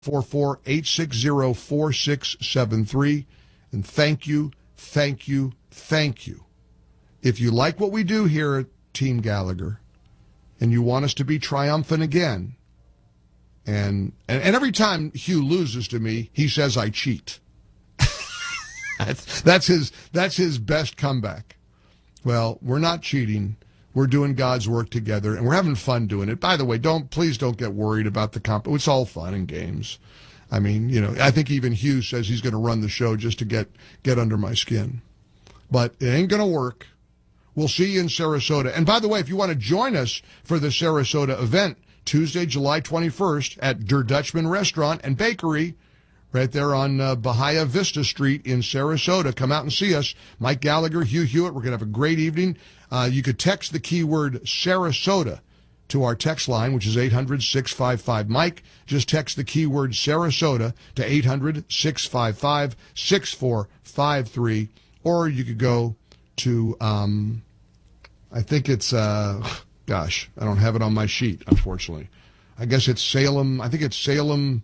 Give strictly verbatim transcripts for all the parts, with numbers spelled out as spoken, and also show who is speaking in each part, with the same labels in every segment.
Speaker 1: four four, eight six zero, four six seven three. And thank you, thank you, thank you. If you like what we do here at Team Gallagher and you want us to be triumphant again, and and, and every time Hugh loses to me, he says I cheat. that's, that's his that's his best comeback. Well, we're not cheating. We're doing God's work together, and we're having fun doing it. By the way, don't please don't get worried about the comp. It's all fun and games. I mean, you know, I think even Hugh says he's going to run the show just to get get under my skin. But it ain't going to work. We'll see you in Sarasota. And by the way, if you want to join us for the Sarasota event, Tuesday, July twenty-first at Der Dutchman Restaurant and Bakery, right there on uh, Bahia Vista Street in Sarasota. Come out and see us. Mike Gallagher, Hugh Hewitt. We're going to have a great evening. Uh, you could text the keyword Sarasota to our text line, which is eight hundred, six five five, Mike. Just text the keyword Sarasota to eight hundred, six five five, six four five three. Or you could go to, um, I think it's, uh, gosh, I don't have it on my sheet, unfortunately. I guess it's Salem. I think it's Salem.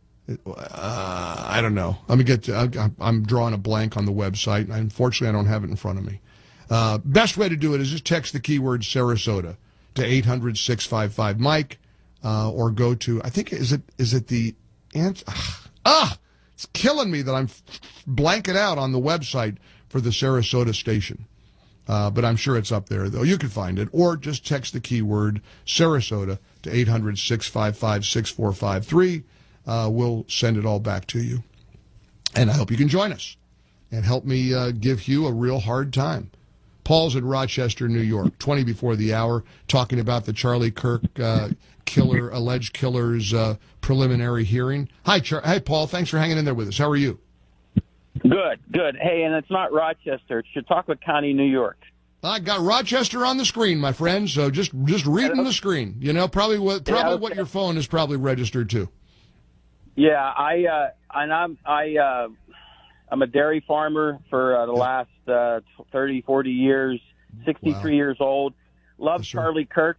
Speaker 1: Uh, I don't know. Let me get to, I, I'm drawing a blank on the website. Unfortunately, I don't have it in front of me. Uh, best way to do it is just text the keyword Sarasota to eight hundred, six five five, Mike, uh, or go to, I think, is it is it the, answer? ah, it's killing me that I'm blanking out on the website for the Sarasota station. Uh, but I'm sure it's up there, though. You can find it. Or just text the keyword Sarasota to eight hundred, six five five, six four five three. Uh, we'll send it all back to you. And I hope you can join us and help me uh, give Hugh a real hard time. Paul's in Rochester, New York, twenty before the hour, talking about the Charlie Kirk uh, killer, alleged killer's uh, preliminary hearing. Hi, Char- Hi, Paul. Thanks for hanging in there with us. How are you?
Speaker 2: Good, good. Hey, and it's not Rochester. It's Chautauqua County, New York.
Speaker 1: I got Rochester on the screen, my friend, so just just reading the screen. You know, probably what probably
Speaker 2: yeah, okay.
Speaker 1: what your phone is probably registered to.
Speaker 2: Yeah, I uh, and I'm I uh, I'm a dairy farmer for uh, the last uh, thirty, forty years, sixty-three wow. years old. Love yes, Charlie Kirk.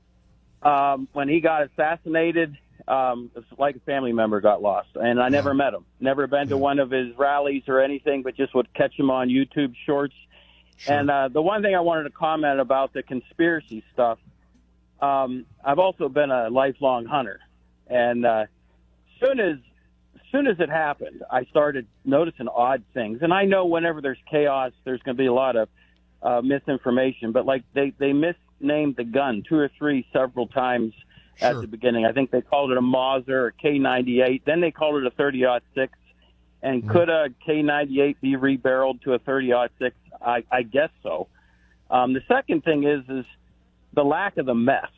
Speaker 2: Um, when he got assassinated, um, it's like a family member got lost, and I yeah. never met him. Never been to yeah. one of his rallies or anything, but just would catch him on YouTube shorts. Sure. And uh, the one thing I wanted to comment about the conspiracy stuff, um, I've also been a lifelong hunter, and uh, soon as soon as it happened, I started noticing odd things. And I know whenever there's chaos, there's going to be a lot of uh, misinformation. But like they they misnamed the gun two or three several times at sure. the beginning. I think they called it a Mauser or K ninety-eight. Then they called it a thirty aught six. And mm-hmm. could a K ninety-eight be rebarreled to a thirty aught six? I, I guess so. Um, the second thing is is the lack of the mess.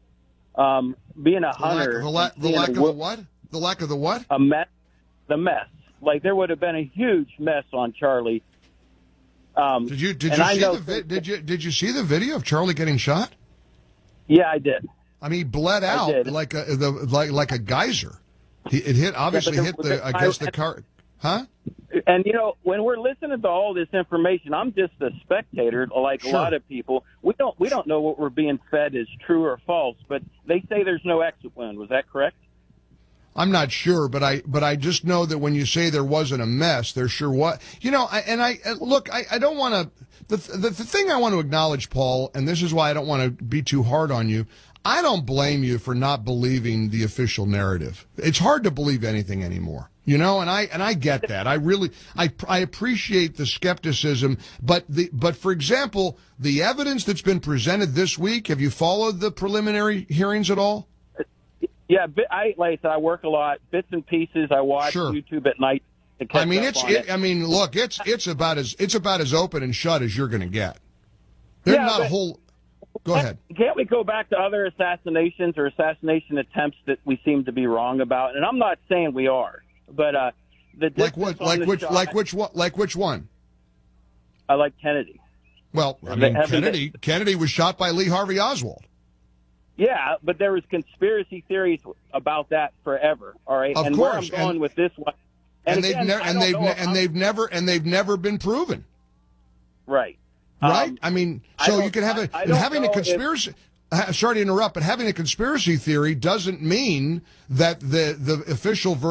Speaker 2: Um, being a
Speaker 1: the
Speaker 2: hunter,
Speaker 1: lack, the, la- the lack of the what? The lack of the what?
Speaker 2: A mess. The mess. Like there would have been a huge mess on Charlie. Um,
Speaker 1: did you did you see the vi- did you did you see the video of Charlie getting shot?
Speaker 2: Yeah, I did.
Speaker 1: I mean, he bled out like a the like like a geyser. He, it hit obviously yeah, hit the I guess the car. Huh?
Speaker 2: And, you know, when we're listening to all this information, I'm just a spectator, like sure. a lot of people. We don't we don't know what we're being fed is true or false, but they say there's no exit wound. Was that correct?
Speaker 1: I'm not sure, but I but I just know that when you say there wasn't a mess, there sure was. You know, I, and I look, I, I don't want to. The, the the thing I want to acknowledge, Paul, and this is why I don't want to be too hard on you. I don't blame you for not believing the official narrative. It's hard to believe anything anymore. You know, and I and I get that. I really I I appreciate the skepticism, but the but for example, the evidence that's been presented this week. Have you followed the preliminary hearings at all?
Speaker 2: Yeah, I like I said, I work a lot, bits and pieces. I watch
Speaker 1: sure.
Speaker 2: YouTube at night. To catch
Speaker 1: I mean, it's. It,
Speaker 2: it.
Speaker 1: I mean, look, it's it's about as it's about as open and shut as you're going to get. There's
Speaker 2: yeah,
Speaker 1: not a whole. Go ahead.
Speaker 2: Can't we go back to other assassinations or assassination attempts that we seem to be wrong about? And I'm not saying we are. But uh, the
Speaker 1: like what, like which, shot, like which one, like which one?
Speaker 2: I like Kennedy.
Speaker 1: Well, I mean, Kennedy, been... Kennedy was shot by Lee Harvey Oswald.
Speaker 2: Yeah, but there was conspiracy theories about that forever. All right,
Speaker 1: of
Speaker 2: and
Speaker 1: course.
Speaker 2: where I'm going
Speaker 1: and,
Speaker 2: with this one,
Speaker 1: and, and again, they've ne- and they've ne- and they've never and they've never been proven.
Speaker 2: Right.
Speaker 1: Right.
Speaker 2: Um,
Speaker 1: I mean, so you can have a
Speaker 2: I, I
Speaker 1: having a conspiracy. If... uh, sorry to interrupt, but having a conspiracy theory doesn't mean that the, the official version